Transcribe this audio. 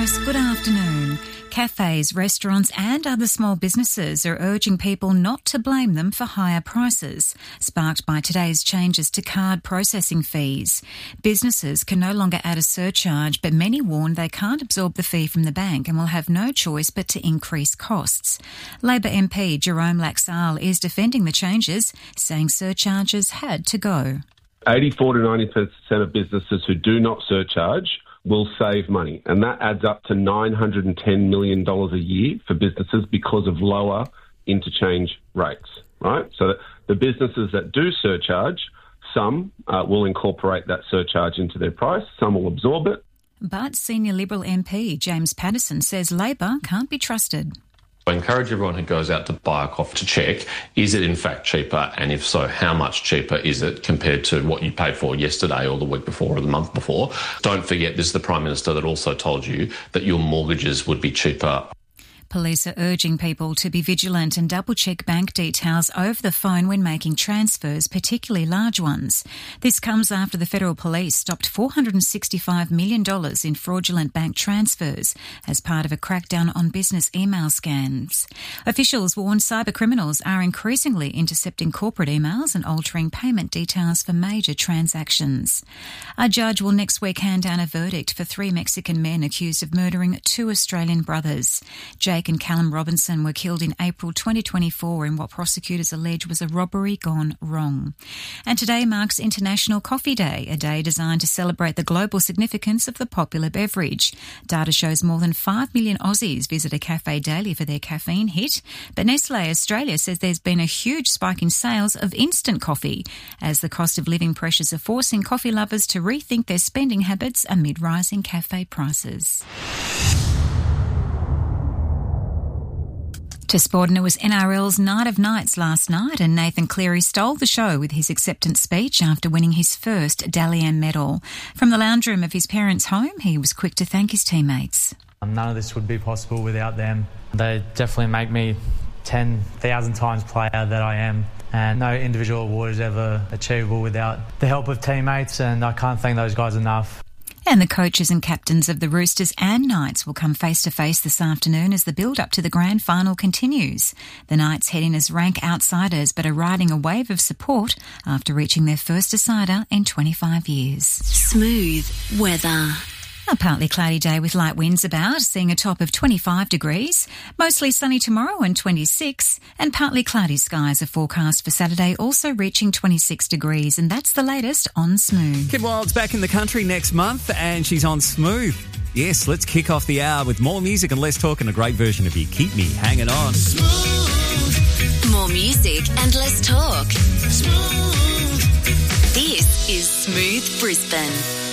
Coast, good afternoon. Cafes, restaurants and other small businesses are urging people not to blame them for higher prices, sparked by today's changes to card processing fees. Businesses can no longer add a surcharge, but many warn they can't absorb the fee from the bank and will have no choice but to increase costs. Labor MP Jerome Laxale is defending the changes, saying surcharges had to go. 84 to 90% of businesses who do not surcharge will save money, and that adds up to $910 million a year for businesses because of lower interchange rates, right? So the businesses that do surcharge, some will incorporate that surcharge into their price, some will absorb it. But Senior Liberal MP James Paterson says Labor can't be trusted. I encourage everyone who goes out to buy a coffee to check, is it in fact cheaper? And if so, how much cheaper is it compared to what you paid for yesterday or the week before or the month before? Don't forget, this is the Prime Minister that also told you that your mortgages would be cheaper. Police are urging people to be vigilant and double-check bank details over the phone when making transfers, particularly large ones. This comes after the Federal Police stopped $465 million in fraudulent bank transfers as part of a crackdown on business email scams. Officials warn cybercriminals are increasingly intercepting corporate emails and altering payment details for major transactions. A judge will next week hand down a verdict for 3 Mexican men accused of murdering 2 Australian brothers. Jake and Callum Robinson were killed in April 2024 in what prosecutors allege was a robbery gone wrong. And today marks International Coffee Day, a day designed to celebrate the global significance of the popular beverage. Data shows more than 5 million Aussies visit a cafe daily for their caffeine hit, but Nestlé Australia says there's been a huge spike in sales of instant coffee as the cost of living pressures are forcing coffee lovers to rethink their spending habits amid rising cafe prices. To sport, and it was NRL's Night of Nights last night, and Nathan Cleary stole the show with his acceptance speech after winning his first Dally M medal. From the lounge room of his parents' home, he was quick to thank his teammates. None of this would be possible without them. They definitely make me 10,000 times player that I am, and no individual award is ever achievable without the help of teammates, and I can't thank those guys enough. And the coaches and captains of the Roosters and Knights will come face-to-face this afternoon as the build-up to the grand final continues. The Knights head in as rank outsiders but are riding a wave of support after reaching their first decider in 25 years. Smooth weather. A partly cloudy day with light winds about, seeing a top of 25 degrees. Mostly sunny tomorrow and 26, and partly cloudy skies are forecast for Saturday, also reaching 26 degrees, and that's the latest on Smooth. Kid Wild's back in the country next month, and she's on Smooth. Yes, let's kick off the hour with more music and less talk and a great version of You Keep Me Hanging On. Smooth. More music and less talk. Smooth. This is Smooth Brisbane.